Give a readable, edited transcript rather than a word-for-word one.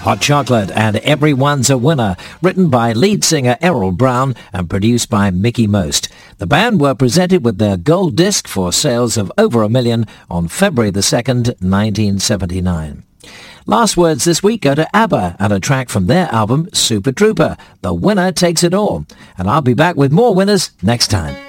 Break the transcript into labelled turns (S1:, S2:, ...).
S1: Hot Chocolate and Everyone's a Winner, written by lead singer Errol Brown and produced by Mickey Most. The band were presented with their gold disc for sales of over 1 million on February the 2nd, 1979. Last words this week go to ABBA and a track from their album Super Trooper, The Winner Takes It All. And I'll be back with more winners next time.